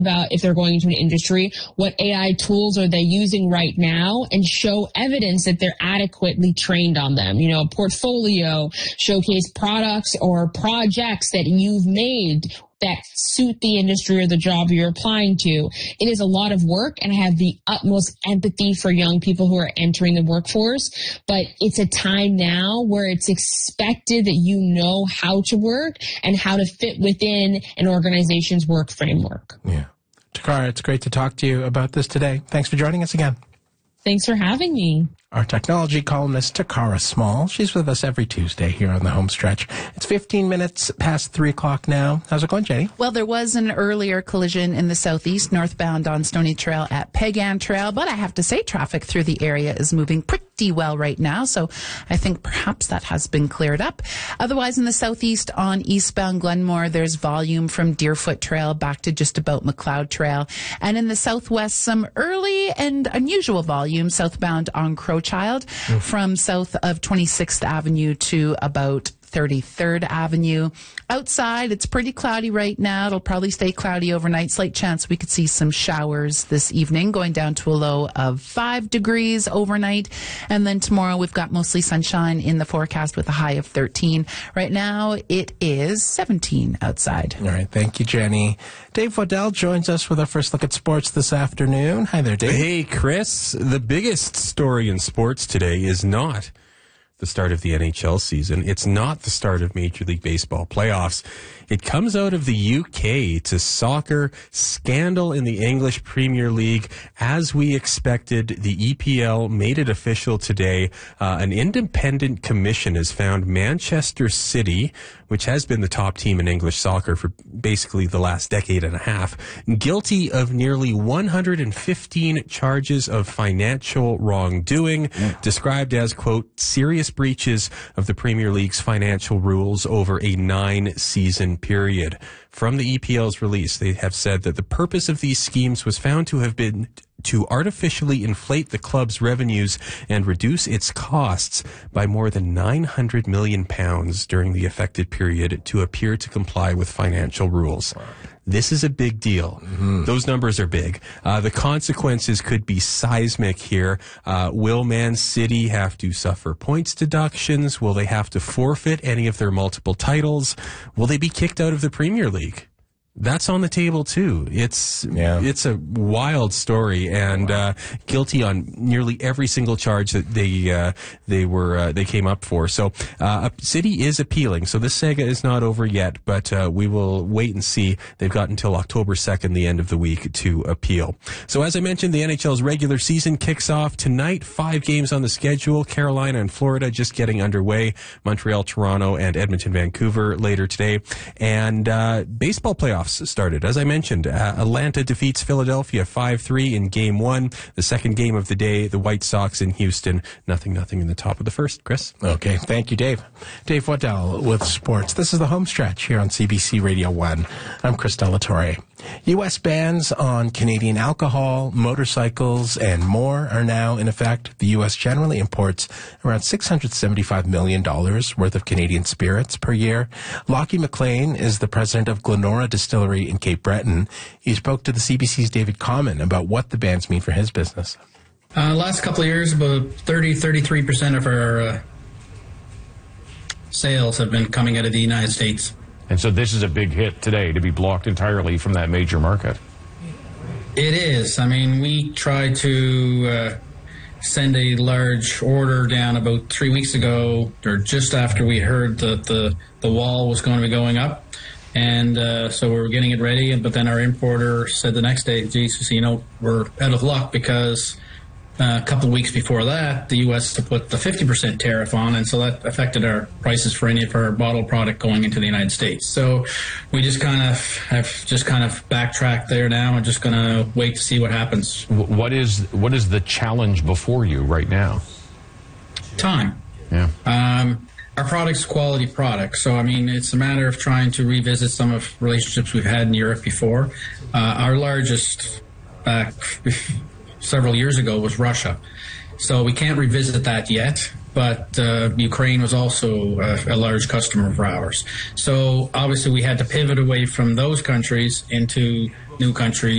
about if they're going into an industry, what AI tools are they using right now, and show evidence that they're adequately trained on them. You know, portfolio, showcase products or projects that you've made that suit the industry or the job you're applying to. It is a lot of work, and I have the utmost empathy for young people who are entering the workforce, but it's a time now where it's expected that you know how to work and how to fit within an organization's work framework. Yeah. Takara, it's great to talk to you about this today. Thanks for joining us again. Thanks for having me. Our technology columnist, Takara Small. She's with us every Tuesday here on the home stretch. It's 15 minutes past 3 o'clock now. How's it going, Jenny? Well, there was an earlier collision in the southeast, northbound on Stony Trail at Pegan Trail, but I have to say traffic through the area is moving pretty well right now, so I think perhaps that has been cleared up. Otherwise, in the southeast on eastbound Glenmore, there's volume from Deerfoot Trail back to just about McLeod Trail. And in the southwest, some early and unusual volume southbound on Crowchild from south of 26th Avenue to about 33rd Avenue. Outside, it's pretty cloudy right now. It'll probably stay cloudy overnight. Slight chance we could see some showers this evening, going down to a low of 5 degrees overnight. And then tomorrow, we've got mostly sunshine in the forecast with a high of 13. Right now, it is 17 outside. All right. Thank you, Jenny. Dave Waddell joins us with our first look at sports this afternoon. Hi there, Dave. Hey, Chris. The biggest story in sports today is not the start of the NHL season. It's not the start of Major League Baseball playoffs. It comes out of the UK to soccer, scandal in the English Premier League. As we expected, the EPL made it official today. An independent commission has found Manchester City, which has been the top team in English soccer for basically the last decade and a half, guilty of nearly 115 charges of financial wrongdoing, described as, quote, serious breaches of the Premier League's financial rules over a 9-season period. From the EPL's release, they have said that the purpose of these schemes was found to have been to artificially inflate the club's revenues and reduce its costs by more than £900 million during the affected period to appear to comply with financial rules. This is a big deal. Mm-hmm. Those numbers are big. The consequences could be seismic here. Will Man City have to suffer points deductions? Will they have to forfeit any of their multiple titles? Will they be kicked out of the Premier League? That's on the table too. It's a wild story, and guilty on nearly every single charge that they came up for. So City is appealing. So this saga is not over yet, but we will wait and see. They've got until October 2nd, the end of the week, to appeal. So as I mentioned, the NHL's regular season kicks off tonight. 5 games on the schedule. Carolina and Florida just getting underway. Montreal, Toronto, and Edmonton, Vancouver later today. And baseball playoffs started. As I mentioned, Atlanta defeats Philadelphia 5-3 in Game 1. The second game of the day, the White Sox in Houston. 0-0 in the top of the first. Chris? Okay. Thank you, Dave. Dave Waddell with sports. This is the home stretch here on CBC Radio 1. I'm Chris Delatorre. U.S. bans on Canadian alcohol, motorcycles, and more are now in effect. The U.S. generally imports around $675 million worth of Canadian spirits per year. Lockie McLean is the president of Glenora Distillery in Cape Breton. He spoke to the CBC's David Common about what the bans mean for his business. Last couple of years, about 33% of our sales have been coming out of the United States. And so this is a big hit today, to be blocked entirely from that major market. It is. I mean, we tried to send a large order down about 3 weeks ago, or just after we heard that the wall was going to be going up. And so we were getting it ready, but then our importer said the next day, geez, we're out of luck because a couple of weeks before that, the U.S. put the 50% tariff on, and so that affected our prices for any of our bottled product going into the United States. So we just kind of backtracked there now and just going to wait to see what happens. What is the challenge before you right now? Time. Yeah. Our product's quality product, so I mean it's a matter of trying to revisit some of relationships we've had in Europe before. Our largest back several years ago was Russia, so we can't revisit that yet. But Ukraine was also a large customer of ours. So obviously we had to pivot away from those countries into new countries.